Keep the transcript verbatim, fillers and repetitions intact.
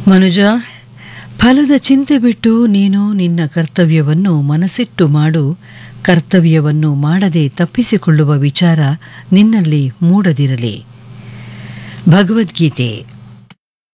ಮನುಜ, ಫಲದ ಚಿಂತೆ ಬಿಟ್ಟು ನೀನು ನಿನ್ನ ಕರ್ತವ್ಯವನ್ನು ಮನಸ್ಸಿಟ್ಟು ಮಾಡು. ಕರ್ತವ್ಯವನ್ನು ಮಾಡದೆ ತಪ್ಪಿಸಿಕೊಳ್ಳುವ ವಿಚಾರ ನಿನ್ನಲ್ಲಿ ಮೂಡದಿರಲಿ. ಭಗವದ್ಗೀತೆ